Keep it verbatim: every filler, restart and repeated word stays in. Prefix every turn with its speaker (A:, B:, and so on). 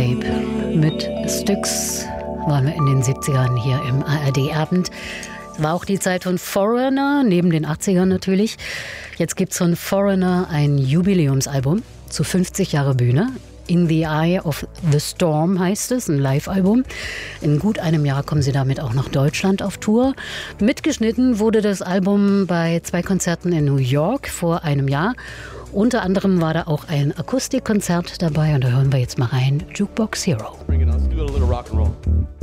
A: Tape mit Styx waren wir in den siebzigern hier im A R D-Abend. War auch die Zeit von Foreigner, neben den achtzigern natürlich. Jetzt gibt es von Foreigner ein Jubiläumsalbum zu fünfzig Jahre Bühne. In the Eye of the Storm heißt es, ein Live-Album. In gut einem Jahr kommen sie damit auch nach Deutschland auf Tour. Mitgeschnitten wurde das Album bei zwei Konzerten in New York vor einem Jahr. Unter anderem war da auch ein Akustikkonzert dabei und da hören wir jetzt mal rein. Jukebox Hero.
B: Bring it on. Let's do a little rock and roll.